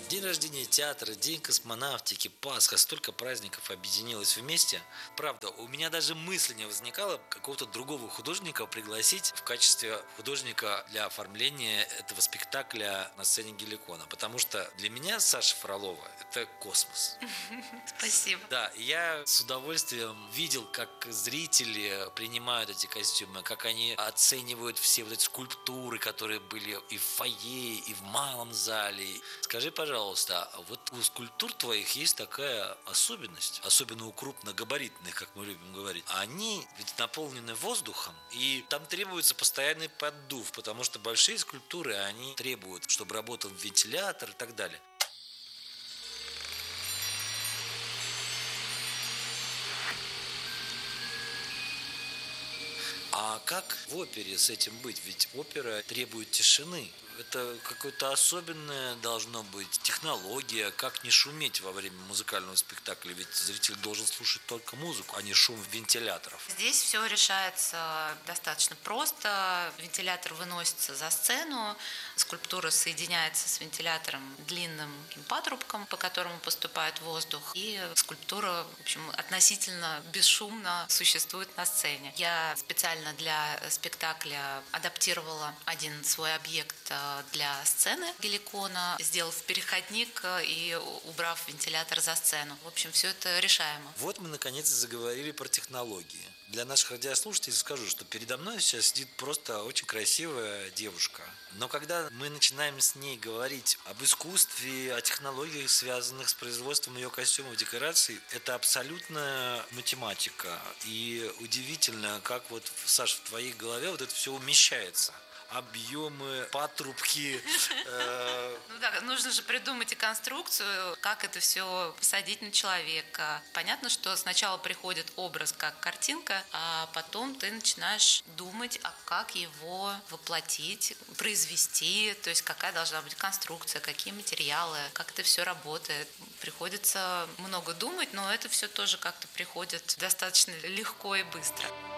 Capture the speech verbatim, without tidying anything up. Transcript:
День рождения театра, День космонавтики, Пасха, столько праздников объединилось вместе. Правда, у меня даже мысли не возникало какого-то другого художника пригласить в качестве художника для оформления этого спектакля на сцене Геликона. Потому что для меня Саша Фролова – это космос. Спасибо. Да, я с удовольствием видел, как зрители принимают эти костюмы, как они оценивают все вот эти скульптуры, которые были и в фойе, и в малом зале. Скажи, пожалуйста, а вот у скульптур твоих есть такая особенность, особенно у крупногабаритных, как мы любим говорить. Они ведь наполнены воздухом, и там требуется постоянный поддув, потому что большие скульптуры, они требуют, чтобы работал вентилятор и так далее. А как в опере с этим быть? Ведь опера требует тишины. Это какое-то особенное должно быть технология, как не шуметь во время музыкального спектакля, ведь зритель должен слушать только музыку, а не шум вентиляторов. Здесь все решается достаточно просто. Вентилятор выносится за сцену, скульптура соединяется с вентилятором длинным патрубком, по которому поступает воздух, и скульптура, в общем, относительно бесшумно существует на сцене. Я специально для спектакля адаптировала один свой объект для сцены Геликона, сделав переходник и убрав вентилятор за сцену. В общем, все это решаемо. Вот мы наконец заговорили про технологии. Для наших радиослушателей скажу, что передо мной сейчас сидит просто очень красивая девушка. Но когда мы начинаем с ней говорить об искусстве, о технологиях, связанных с производством ее костюмов, декораций, это абсолютная математика. И удивительно, как вот, Саш, в твоей голове вот это все умещается. Объемы, патрубки. Ну да, нужно же придумать и конструкцию, как это все посадить на человека. Понятно, что сначала приходит образ как картинка, а потом ты начинаешь думать, а как его воплотить, произвести, то есть какая должна быть конструкция, какие материалы, как это все работает. Приходится много думать, но это все тоже как-то приходит достаточно легко и быстро.